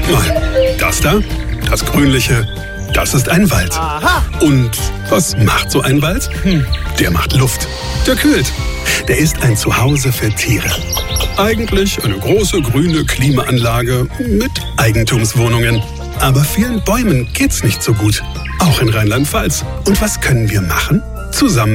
Guck mal, das da, das Grünliche, das ist ein Wald. Aha. Und was macht so ein Wald? Der macht Luft. Der kühlt. Der ist ein Zuhause für Tiere. Eigentlich eine große grüne Klimaanlage mit Eigentumswohnungen. Aber vielen Bäumen geht's nicht so gut. Auch in Rheinland-Pfalz. Und was können wir machen? Zusammen